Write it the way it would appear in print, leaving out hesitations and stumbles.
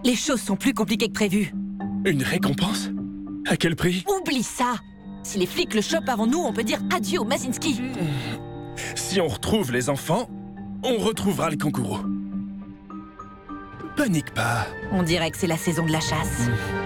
Les choses sont plus compliquées que prévu. Une récompense? À quel prix? Oublie ça. Si les flics le chopent avant nous, on peut dire adieu au Mazinski. Si on retrouve les enfants, on retrouvera le kangourou. Panique pas. On dirait que c'est la saison de la chasse.